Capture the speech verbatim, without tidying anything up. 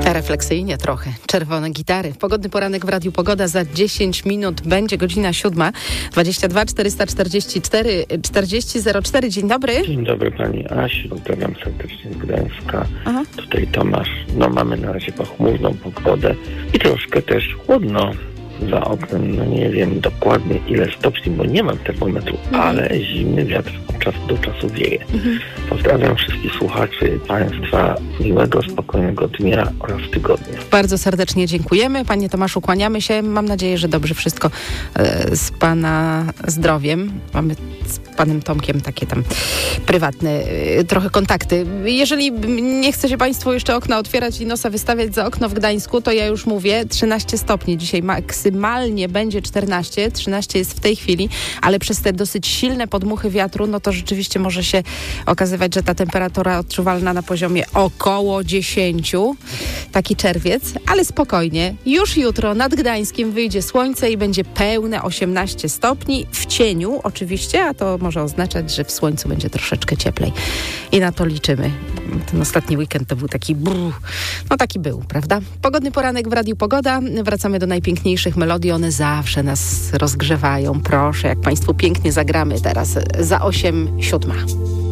Refleksyjnie trochę. Czerwone gitary. Pogodny poranek w Radiu Pogoda. Za dziesięć minut będzie godzina siódma. dwadzieścia dwa czterysta czterdzieści cztery czterdzieści zero cztery. Dzień dobry. Dzień dobry pani Asiu. Pozdrawiam serdecznie z Gdańska. Aha. Tutaj Tomasz. No mamy na razie pochmurną pogodę i troszkę też chłodno za oknem. No nie wiem dokładnie ile stopni, bo nie mam termometru, mhm. ale zimny wiatr od czasu do czasu wieje. Mhm. Pozdrawiam wszystkich słuchaczy państwa. Miłego, spokojnego dnia oraz tygodnia. Bardzo serdecznie dziękujemy. Panie Tomaszu, kłaniamy się. Mam nadzieję, że dobrze wszystko e, z pana zdrowiem. Mamy z panem Tomkiem takie tam prywatne e, trochę kontakty. Jeżeli nie chcecie państwo jeszcze okna otwierać i nosa wystawiać za okno w Gdańsku, to ja już mówię, trzynaście stopni. Dzisiaj maksymalnie będzie czternaście. trzynaście jest w tej chwili, ale przez te dosyć silne podmuchy wiatru, no to rzeczywiście może się okazywać, że ta temperatura odczuwalna na poziomie około dziesięć. Taki czerwiec, ale spokojnie. Już jutro nad Gdańskiem wyjdzie słońce i będzie pełne osiemnaście stopni. W cieniu oczywiście, a to może oznaczać, że w słońcu będzie troszeczkę cieplej. I na to liczymy. Ten ostatni weekend to był taki brrr. No taki był, prawda? Pogodny poranek w Radiu Pogoda. Wracamy do najpiękniejszych melodii. One zawsze nas rozgrzewają. Proszę, jak państwu pięknie zagramy teraz za osiem siódma.